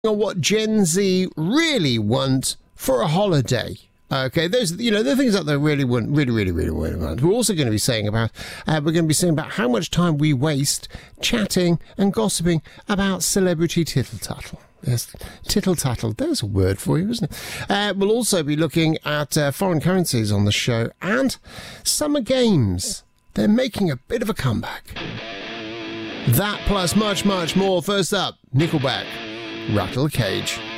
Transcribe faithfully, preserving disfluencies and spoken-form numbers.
on what Gen Z really want for a holiday. Okay, those, you know, the things that they really want, really, really, really want. We're also going to be saying about, uh, we're going to be saying about how much time we waste chatting and gossiping about celebrity tittle-tattle. Yes, tittle-tattle, there's a word for you, isn't it? Uh, we'll also be looking at uh, foreign currencies on the show and summer games. They're making a bit of a comeback. That plus much, much more. First up, Nickelback, Rattle Cage.